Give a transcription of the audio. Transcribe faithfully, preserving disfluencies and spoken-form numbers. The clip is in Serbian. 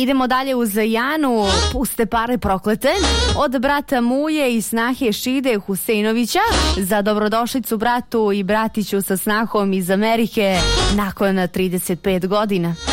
Idemo dalje uz Janu, puste pare proklete, od brata Muje i snahe Šide Huseinovića za dobrodošlicu bratu i bratiću sa snahom iz Amerike nakon trideset pet godina.